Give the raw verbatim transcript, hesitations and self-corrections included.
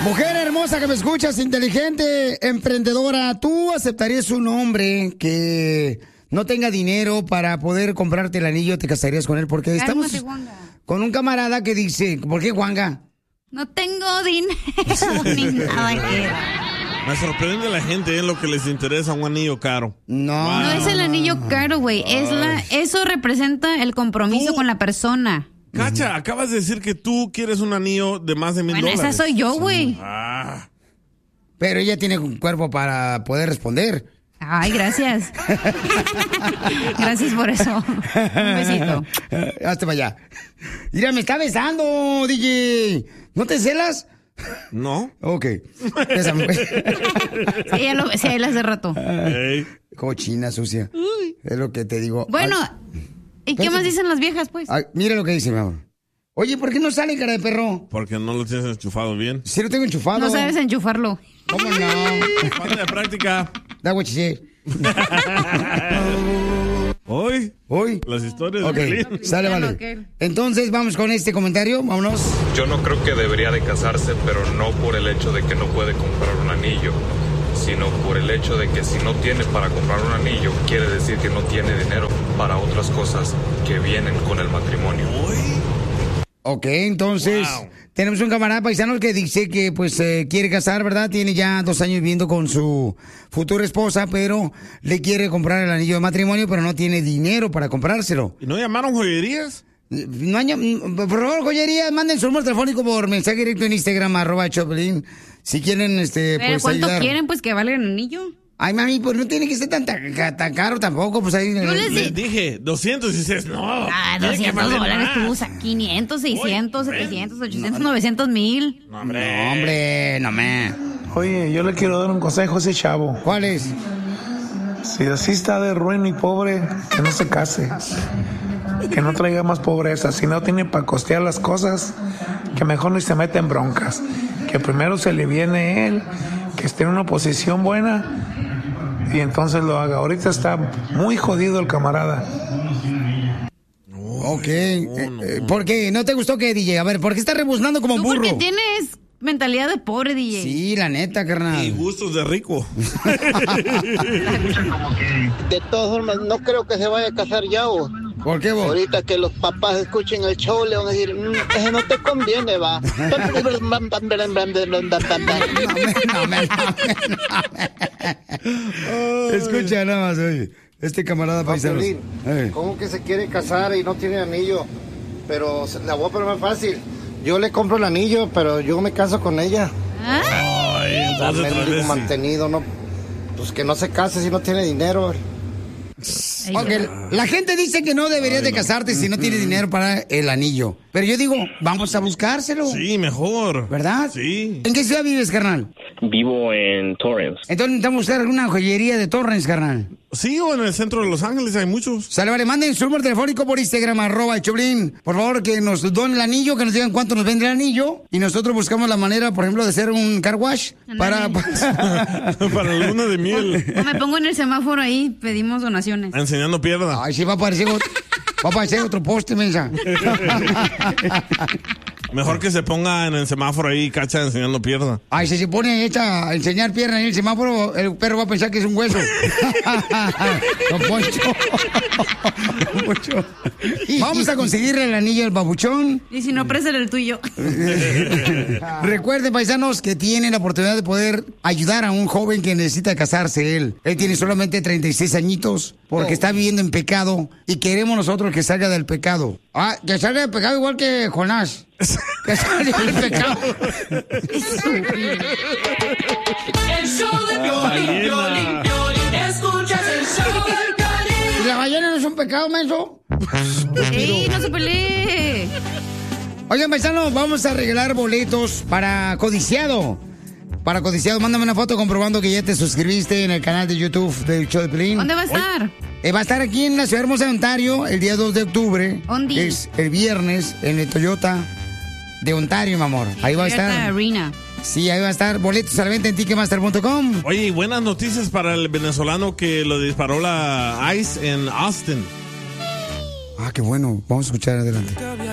Mujer hermosa que me escuchas, inteligente, emprendedora, ¿tú aceptarías un hombre que no tenga dinero para poder comprarte el anillo? ¿Te casarías con él? Porque estamos con un camarada que dice, ¿por qué, Juanga? No tengo dinero ni nada que... Me sorprende la gente en lo que les interesa un anillo caro. No. Wow. No es el anillo caro, güey. Es la, eso representa el compromiso ¿Tú? con la persona. Cacha, uh-huh. acabas de decir que tú quieres un anillo de más de mil bueno, dólares. Bueno, esa soy yo, güey. Sí. Ah. Pero ella tiene un cuerpo para poder responder. Ay, gracias. Gracias por eso. Un besito. Hazte para allá. Mira, me está besando, D J. ¿No te celas? No. Ok. Sí, ella lo besé a él hace rato. Hey. Cochina sucia. Uy. Es lo que te digo. Bueno, ¿y qué más dicen las viejas, pues? Ay, mira lo que dice, mi amor. Oye, ¿por qué no sale, cara de perro? Porque no lo tienes enchufado bien. Sí lo tengo enchufado. No sabes enchufarlo. ¿Cómo no? Falta de práctica. Da what you say. Hoy. Hoy. Las historias okay. de Pelín. Sale, vale. Entonces, vamos con este comentario. Vámonos. Yo no creo que debería de casarse, pero no por el hecho de que no puede comprar un anillo, sino por el hecho de que si no tiene para comprar un anillo, quiere decir que no tiene dinero para otras cosas que vienen con el matrimonio. Ok, entonces, wow. tenemos un camarada paisano que dice que pues eh, quiere casar, ¿verdad? Tiene ya dos años viviendo con su futura esposa, pero le quiere comprar el anillo de matrimonio, pero no tiene dinero para comprárselo. ¿Y no llamaron joyerías? No hay, por favor, joyerías, manden su número telefónico por mensaje directo en Instagram, arroba Choplin, si quieren, este, ¿Pero pues cuánto ayudar. quieren, pues, que valga el anillo? Ay, mami, pues no tiene que ser tan, tan, tan caro tampoco, pues ahí... Yo les, les dije doscientos y dices, no. Ah, doscientos dólares tú usas, quinientos, seiscientos, Oye, setecientos, ochocientos, no, novecientos, mil. No, hombre, no, hombre, no me... Oye, yo le quiero dar un consejo a ese chavo. ¿Cuál es? Si así está de ruin y pobre, que no se case. Que no traiga más pobreza. Si no tiene para costear las cosas, que mejor ni se meta en broncas. Que primero se le viene él, que esté en una posición buena y entonces lo haga. Ahorita está muy jodido el camarada. Ok. No, no, no. ¿Por qué? ¿No te gustó qué, D J? A ver, ¿por qué estás rebuznando como Tú burro? Porque tienes mentalidad de pobre, D J. Sí, la neta, carnal. Y gustos de rico. De todas formas, no creo que se vaya a casar ya, ¿o? ¿Por qué vos? Ahorita que los papás escuchen el show, le van a decir, mmm, ese no te conviene, va. Escucha nada más, oye. Este camarada paisano. ¿Cómo que se quiere casar y no tiene anillo? Pero la voy a poner más fácil. Yo le compro el anillo, pero yo me caso con ella. Ay, entonces mantenido, no, pues que no se case si no tiene dinero. Okay. La gente dice que no deberías Ay, de casarte no. si no tienes dinero para el anillo. Pero yo digo, vamos a buscárselo. Sí, mejor. ¿Verdad? Sí. ¿En qué ciudad vives, carnal? Vivo en Torrance. Entonces necesitamos buscar alguna joyería de Torrance, carnal. Sí, o en el centro de Los Ángeles hay muchos. Sale, vale, manden su número telefónico por Instagram, arroba Choplin. Por favor, que nos donen el anillo, que nos digan cuánto nos vende el anillo. Y nosotros buscamos la manera, por ejemplo, de hacer un car wash para... para la luna de miel. O me pongo en el semáforo ahí, pedimos donaciones. Enseñando pierna. Ay, sí, va a aparecer, va a aparecer otro poste, mensa. Mejor que se ponga en el semáforo ahí, cacha, enseñando pierna. Ay, si se pone hecha a enseñar pierna en el semáforo, el perro va a pensar que es un hueso. Don Poncho. Don Poncho. Vamos a conseguirle el anillo al babuchón. Y si no, préstale el tuyo. Recuerden, paisanos, que tienen la oportunidad de poder ayudar a un joven que necesita casarse él. Él tiene solamente treinta y seis añitos porque oh. está viviendo en pecado y queremos nosotros que salga del pecado. Ah, que salga del pecado igual que Jonás. Que salga del pecado. El show de Piolín, Piolín, Piolín. Escuchas el show de Piolín. ¿Y la ballena no es un pecado, menso? ¡Ey, no se pelee! Oigan, paisanos, vamos a regalar boletos para Codiciado. Para Codiciado, mándame una foto comprobando que ya te suscribiste en el canal de YouTube del show de Piolín. ¿Dónde va a estar? Hoy, eh, va a estar aquí en la ciudad hermosa de Ontario el día dos de octubre. ¿Dónde? Es el viernes en el Toyota de Ontario, mi amor. Sí, ahí va a Toyota estar. Arena. Sí, ahí va a estar. Boletos a la venta en ticketmaster punto com. Oye, y buenas noticias para el venezolano que lo disparó la ICE en Austin. Ah, qué bueno. Vamos a escuchar adelante.